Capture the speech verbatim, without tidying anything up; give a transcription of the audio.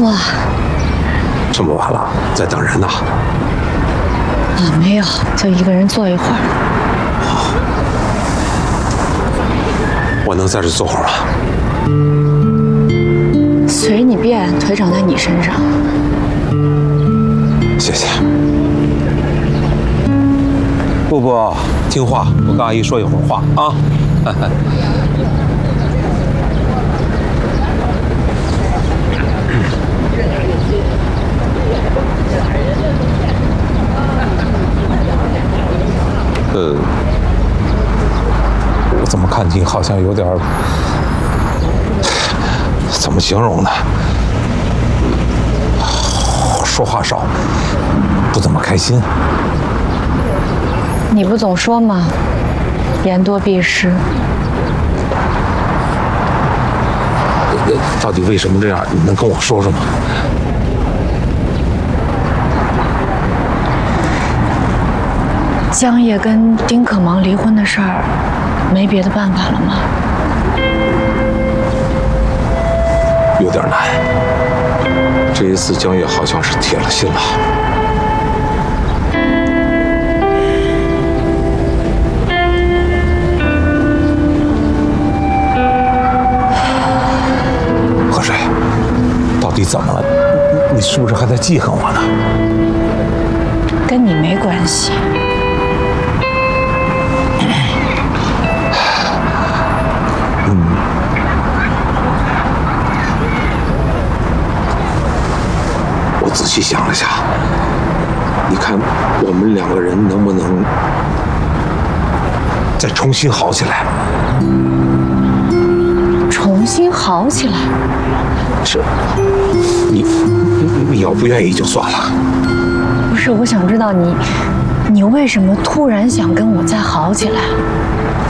哇， 这么晚了，在等人呢？ 啊，没有，就一个人坐一会儿。 我能在这坐会儿吗？ 随你便，腿长在你身上。 谢谢。不不，听话，我跟阿姨说一会儿话啊。呃，我怎么看你好像有点儿，怎么形容呢？说话少，不怎么开心。 你不总说吗？言多必失。 到底为什么这样？你能跟我说说吗？ 江夜跟丁可芒离婚的事儿，没别的办法了吗？ 有点难。这一次江夜好像是铁了心了。河水，到底怎么了？你是不是还在记恨我呢？ 跟你没关系。 嗯。我仔细想了想，你看我们两个人能不能再重新好起来？ 重新好起来？ 是，你你要不愿意就算了。 不是，我想知道你，你为什么突然想跟我再好起来？